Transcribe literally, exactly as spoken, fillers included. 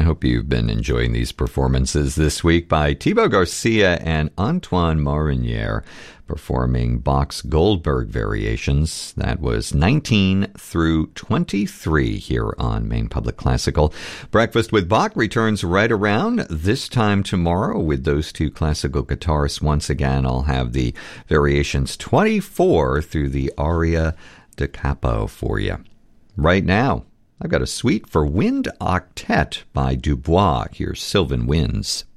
hope you've been enjoying these performances this week by Thibaut Garcia and Antoine Marinière performing Bach's Goldberg Variations. That was nineteen through twenty-three here on Maine Public Classical. Breakfast with Bach returns right around this time tomorrow with those two classical guitarists. Once again, I'll have the Variations twenty-four through the Aria da Capo for you. Right now, I've got a suite for wind octet by Dubois. Here's Sylvan Winds.